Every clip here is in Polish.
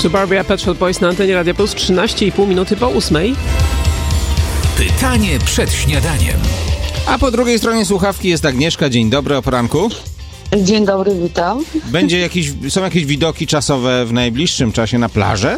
Suburbia Pet Shop Boys na antenie Radia Plus, 13,5 minuty po 8. Pytanie przed śniadaniem. A po drugiej stronie słuchawki jest Agnieszka. Dzień dobry, o poranku. Dzień dobry, witam. Są jakieś widoki czasowe w najbliższym czasie na plażę?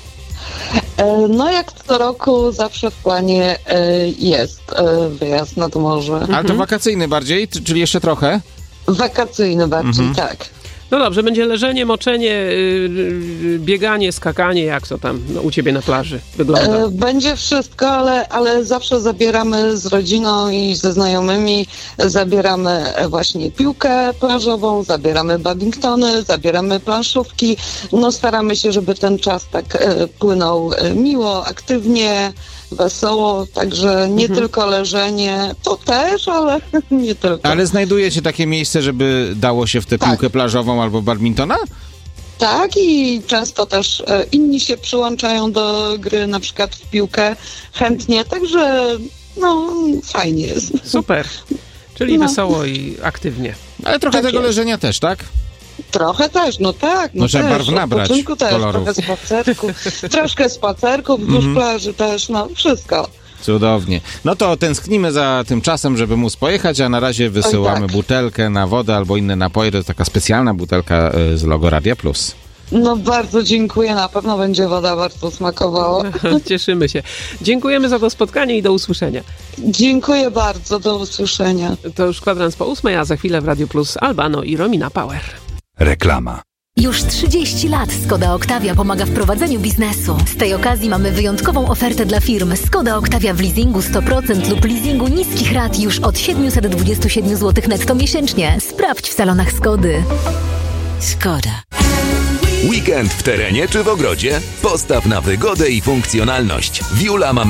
No jak co roku zawsze w planie jest wyjazd nad morze. Ale to wakacyjny bardziej, czyli jeszcze trochę? Wakacyjny bardziej, tak. No dobrze, będzie leżenie, moczenie, bieganie, skakanie, jak to tam u ciebie na plaży wygląda? Będzie wszystko, ale zawsze zabieramy z rodziną i ze znajomymi, zabieramy właśnie piłkę plażową, zabieramy badmintony, zabieramy planszówki. No staramy się, żeby ten czas tak płynął miło, aktywnie, wesoło, także nie tylko leżenie, to też, ale nie tylko. Ale znajdujecie takie miejsce, żeby dało się w tę piłkę plażową albo badmintona? Tak, i często też inni się przyłączają do gry, na przykład w piłkę chętnie, także no fajnie jest. Super, czyli wesoło i aktywnie. Ale trochę Tak tego jest. leżenia też, tak? Trochę też, no tak. No trzeba też, barw nabrać, odpoczynku też, kolorów. troszkę spacerków wzdłuż plaży też, no wszystko. Cudownie. No to tęsknimy za tym czasem, żeby móc pojechać, a na razie wysyłamy butelkę na wodę albo inne napoje. To jest taka specjalna butelka z logo Radia Plus. No bardzo dziękuję, na pewno będzie woda bardzo smakowała. Cieszymy się. Dziękujemy za to spotkanie i do usłyszenia. Dziękuję bardzo, do usłyszenia. To już kwadrans po 8, a za chwilę w Radio Plus Albano i Romina Power. Reklama. Już 30 lat Skoda Octavia pomaga w prowadzeniu biznesu. Z tej okazji mamy wyjątkową ofertę dla firm. Skoda Octavia w leasingu 100% lub leasingu niskich rat już od 727 zł netto miesięcznie. Sprawdź w salonach Skody. Skoda. Weekend w terenie czy w ogrodzie? Postaw na wygodę i funkcjonalność. Viula ma